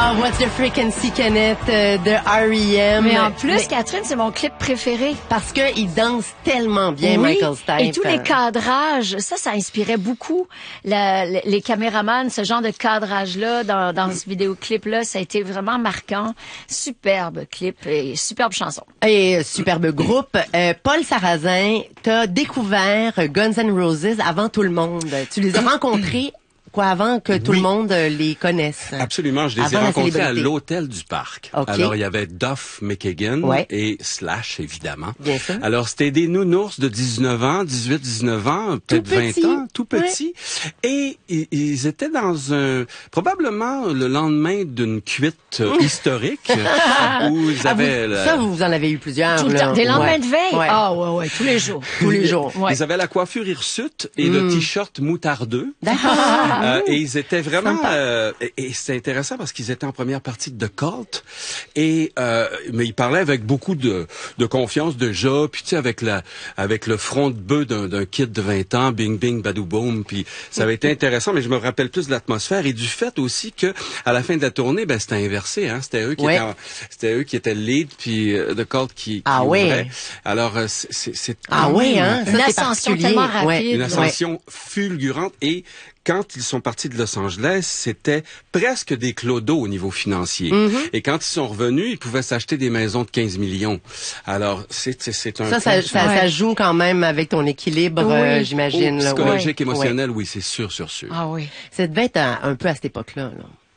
Ah, What's the Frequency, Kenneth, de R.E.M. Mais en plus, Catherine, c'est mon clip préféré. Parce qu'il danse tellement bien, Oui, Michael Stipe. et tous les cadrages, ça inspirait beaucoup les caméramans, ce genre de cadrage-là dans ce vidéoclip-là, ça a été vraiment marquant. Superbe clip et superbe chanson. Et superbe groupe. Paul Sarrazin, t'as découvert Guns N' Roses avant tout le monde. Tu les as rencontrés avant que tout le monde les connaisse. Absolument, je les ai rencontrés à l'hôtel du Parc. Okay. Alors, il y avait Duff McKagan et Slash, évidemment. Bien sûr. Alors, c'était des nounours de 19 ans, 18, 19 ans, peut-être 20 ans, tout petits. Et ils étaient dans probablement le lendemain d'une cuite historique où ils avaient... Ça, vous en avez eu plusieurs. Tout le temps. Des lendemains de veille? Ah ouais, tous les jours. Tous les jours. Ils avaient la coiffure hirsute et le t-shirt moutardeux. D'accord. Et ils étaient vraiment et c'est intéressant parce qu'ils étaient en première partie de The Cult et mais ils parlaient avec beaucoup de confiance déjà, puis tu sais avec le front de bœuf d'un kid de 20 ans, bing bing badou boom, puis ça avait été intéressant, mais je me rappelle plus de l'atmosphère et du fait aussi que à la fin de la tournée c'était inversé, hein, c'était eux qui étaient le lead puis The Cult qui ouvrait. Alors c'est une ascension tellement rapide, une ascension fulgurante et quand ils sont partis de Los Angeles, c'était presque des clodos au niveau financier. Et quand ils sont revenus, ils pouvaient s'acheter des maisons de 15 millions. Alors, c'est un... Ça joue quand même avec ton équilibre, j'imagine. Psychologique, émotionnel, oui, c'est sûr. Ah oui. Ça devait être un peu à cette époque-là, là.